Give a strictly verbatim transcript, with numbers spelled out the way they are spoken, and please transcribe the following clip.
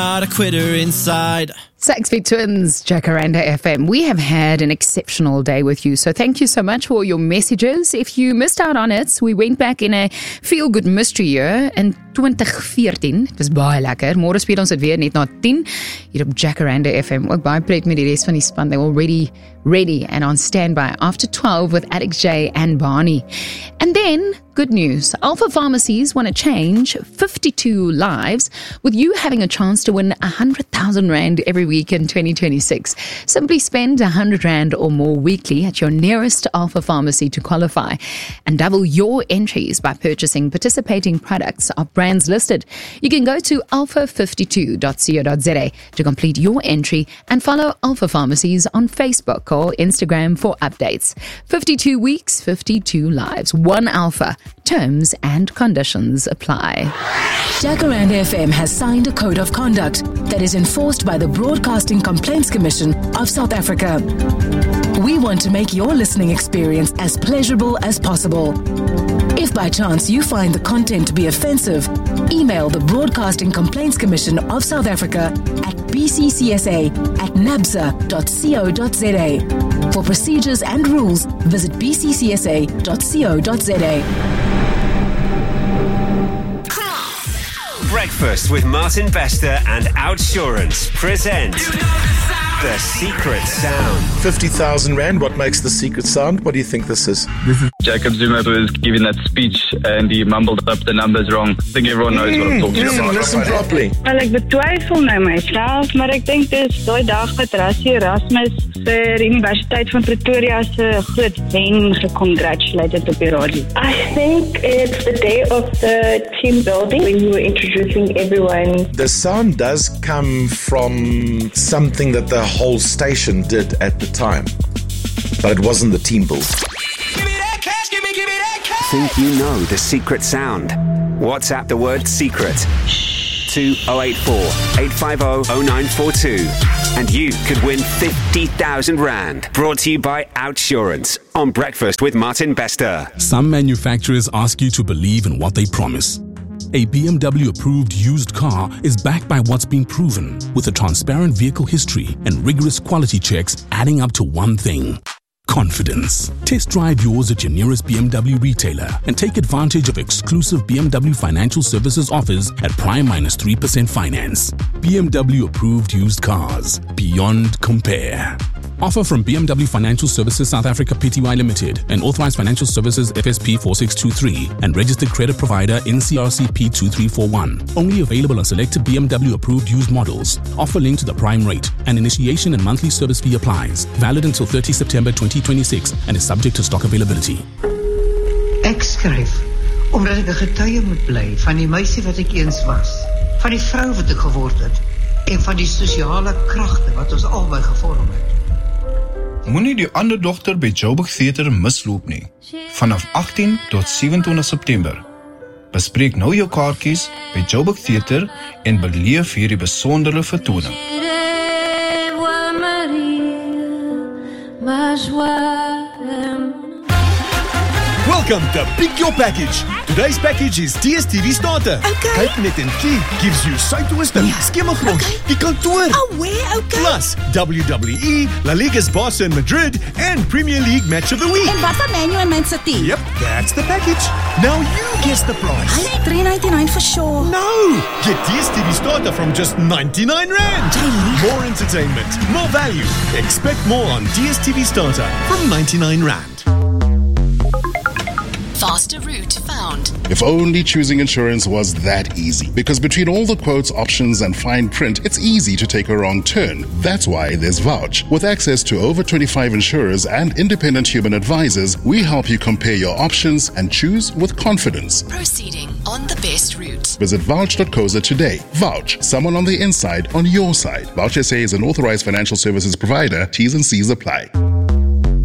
Not a quitter inside. Saxby Twins, Jacaranda F M. We have had an exceptional day with you, so thank you so much for your messages. If you missed out on it, we went back in a feel-good mystery year in twenty fourteen. Het was baie lekker. Môre speel ons dit weer net na tien hier op Jacaranda F M. Ook baie pret met die res van die span. They're already ready and on standby after twelve with Alex J and Barney. And then, good news. Alpha Pharmacies want to change fifty-two lives with you having a chance to win one hundred thousand rand every week in twenty twenty-six. Simply spend one hundred rand or more weekly at your nearest Alpha Pharmacy to qualify and double your entries by purchasing participating products of brands listed. You can go to alpha fifty-two dot co dot za to complete your entry and follow Alpha Pharmacies on Facebook or Instagram for updates. fifty-two weeks, fifty-two lives, one Alpha. Terms and conditions apply. Jacaranda F M has signed a code of conduct that is enforced by the Broadcasting Complaints Commission of South Africa. We want to make your listening experience as pleasurable as possible. If by chance you find the content to be offensive, email the Broadcasting Complaints Commission of South Africa at b c c s a at nabsa dot co dot za. For procedures and rules, visit b c c s a dot co dot za. Breakfast with Martin Bester and Outsurance present The Secret Sound. fifty thousand rand, what makes The Secret Sound? What do you think this is? This is Jacob Zuma was giving that speech and he mumbled up the numbers wrong. I think everyone knows what I'm talking Listen, about. listen properly. Wel, ek betwyfel nou myself, maar ek dink dis daai dag wat Rassie Erasmus vir Universiteit van Pretoria se groot wen gecongratulated op die radio. I think it's the day of the team building when you were introducing everyone. The sound does come from something that the whole station did at the time, but it wasn't the team build. Think you know The Secret Sound? WhatsApp the word secret to oh eight four, eight five oh, oh nine four two and you could win fifty thousand rand. Brought to you by Outsurance on Breakfast with Martin Bester. Some manufacturers ask you to believe in what they promise. A B M W approved used car is backed by what's been proven, with a transparent vehicle history and rigorous quality checks adding up to one thing: confidence. Test drive yours at your nearest B M W retailer and take advantage of exclusive B M W Financial Services offers at prime minus three percent finance. B M W approved used cars. Beyond compare. Offer from B M W Financial Services South Africa Pty Limited and Authorized Financial Services F S P four six two three and registered credit provider N C R C P two three four one. Only available on selected B M W approved used models. Offer linked to the prime rate and initiation and monthly service fee applies. Valid until thirtieth September twenty twenty-six and is subject to stock availability. Ek skryf omdat ek 'n getuie moet bly van die meisie wat ek eens was, van die vrou wat ek geword het en van die sosiale kragte wat ons albei gevorm het. Moenie die ander dogter by Joburg Theater misloop nie. Vanaf agttien tot sewe-en-twintig September. Bespreek nou jou kaartjies by Joburg Theater en beleef hierdie besondere vertoning. Welcome to Pick Your Package. Today's package is D S T V Starter. Okay. Kyk net en klie gives you Suidooster, yeah. Skimmelgrond, okay. Die kantoor. Oh, where? Okay. Plus W W E, La Liga's Barca in Madrid and Premier League Match of the Week. En wat van Man U en Man City? Yep, that's the package. Now you guess the price. three ninety-nine for sure. No! Get D S T V Starter from just ninety-nine rand. More entertainment, more value. Expect more on D S T V Starter from ninety-nine rand. Faster route found. If only choosing insurance was that easy. Because between all the quotes, options, and fine print, it's easy to take a wrong turn. That's why there's Vouch. With access to over twenty-five insurers and independent human advisors, we help you compare your options and choose with confidence. Proceeding on the best route. Visit vouch dot co dot za today. Vouch. Someone on the inside on your side. Vouch S A is an authorized financial services provider. T's and C's apply.